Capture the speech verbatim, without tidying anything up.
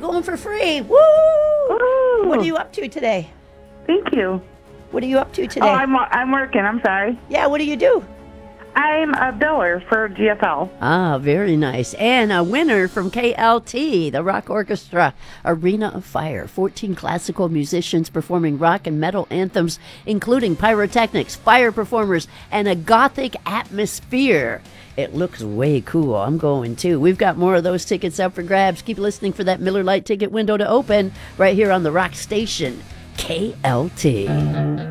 going for free. Woo! Woo! What are you up to today? Thank you. What are you up to today? Oh, I'm I'm working. I'm sorry. Yeah, what do you do? I'm a biller for G F L. Ah, very nice. And a winner from K L T, the Rock Orchestra, Arena of Fire. fourteen classical musicians performing rock and metal anthems, including pyrotechnics, fire performers, and a gothic atmosphere. It looks way cool. I'm going too. We've got more of those tickets up for grabs. Keep listening for that Miller Lite ticket window to open right here on the Rock Station, K L T.